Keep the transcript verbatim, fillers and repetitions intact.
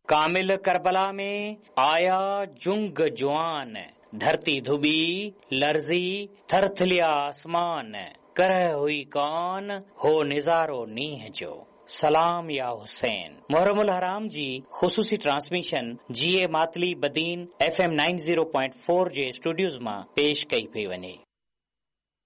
कामिल करबला में आया जुंग जुआन, धरती धुबी लर्जी थरथलिया आसमान, करह हुई कौन हो निजारो नीह जो, सलाम या हुसैन। मुहर्रमुल हराम जी ख़ुसूसी ट्रांसमिशन जी ए Matali Badin F M nine zero point four जे स्टूडियोज़ मां पेश कई पई वञे।